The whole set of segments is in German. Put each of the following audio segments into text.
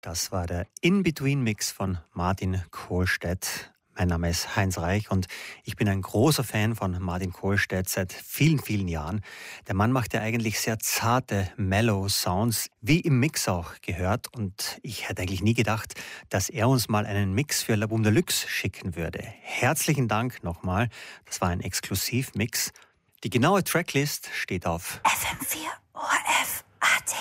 Das war der In-Between-Mix von Martin Kohlstedt. Mein Name ist Heinz Reich und ich bin ein großer Fan von Martin Kohlstedt seit vielen, vielen Jahren. Der Mann macht ja eigentlich sehr zarte, mellow Sounds, wie im Mix auch gehört. Und ich hätte eigentlich nie gedacht, dass er uns mal einen Mix für La Boom Deluxe schicken würde. Herzlichen Dank nochmal. Das war ein Exklusivmix. Die genaue Tracklist steht auf FM4 ORF AT.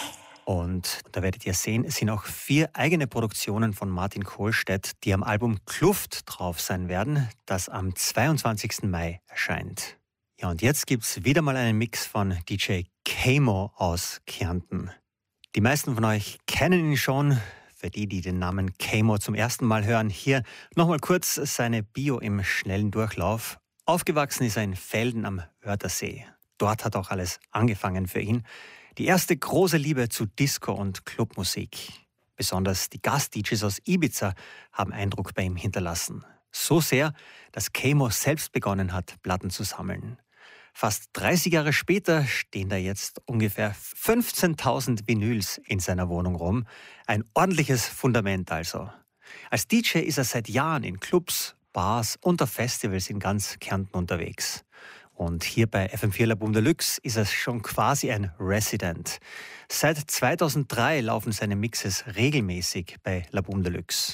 Und da werdet ihr sehen, es sind auch 4 eigene Produktionen von Martin Kohlstedt, die am Album Kluft drauf sein werden, das am 22. Mai erscheint. Ja, und jetzt gibt's wieder mal einen Mix von DJ Camo aus Kärnten. Die meisten von euch kennen ihn schon. Für die, die den Namen Camo zum ersten Mal hören, hier nochmal kurz seine Bio im schnellen Durchlauf. Aufgewachsen ist er in Velden am Wörthersee. Dort hat auch alles angefangen für ihn. Die erste große Liebe zu Disco und Clubmusik. Besonders die Gast-DJs aus Ibiza haben Eindruck bei ihm hinterlassen. So sehr, dass Camo selbst begonnen hat, Platten zu sammeln. Fast 30 Jahre später stehen da jetzt ungefähr 15.000 Vinyls in seiner Wohnung rum. Ein ordentliches Fundament also. Als DJ ist er seit Jahren in Clubs, Bars und auf Festivals in ganz Kärnten unterwegs. Und hier bei FM4 La Boom Deluxe ist er schon quasi ein Resident. Seit 2003 laufen seine Mixes regelmäßig bei La Boom Deluxe.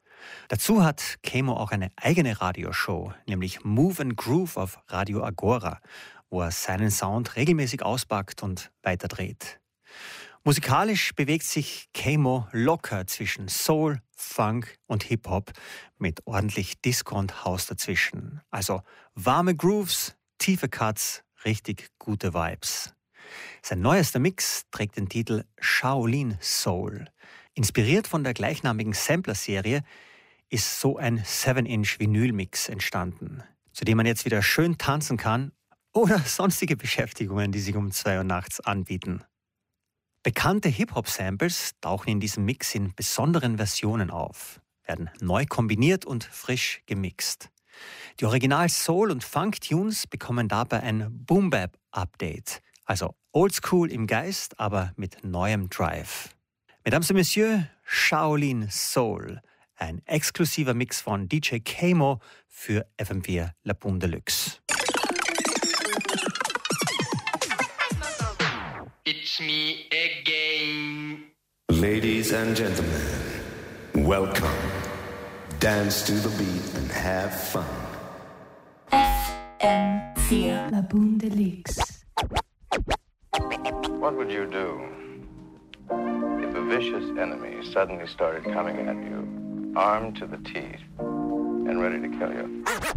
Dazu hat Camo auch eine eigene Radioshow, nämlich Move and Groove auf Radio Agora, wo er seinen Sound regelmäßig auspackt und weiterdreht. Musikalisch bewegt sich Camo locker zwischen Soul, Funk und Hip-Hop mit ordentlich Disco und House dazwischen. Also warme Grooves, tiefe Cuts, richtig gute Vibes. Sein neuester Mix trägt den Titel Shaolin Soul. Inspiriert von der gleichnamigen Sampler-Serie ist so ein 7-Inch-Vinyl-Mix entstanden, zu dem man jetzt wieder schön tanzen kann oder sonstige Beschäftigungen, die sich um 2 Uhr nachts anbieten. Bekannte Hip-Hop-Samples tauchen in diesem Mix in besonderen Versionen auf, werden neu kombiniert und frisch gemixt. Die Original-Soul- und Funk-Tunes bekommen dabei ein Boom-Bap-Update, also oldschool im Geist, aber mit neuem Drive. Mesdames et Messieurs, Shaolin Soul, ein exklusiver Mix von DJ Camo für FM4 La Boom Deluxe. It's me again. Ladies and gentlemen, welcome. Dance to the beat and have fun. FM4 La Boom Deluxe. What would you do if a vicious enemy suddenly started coming at you, armed to the teeth and ready to kill you?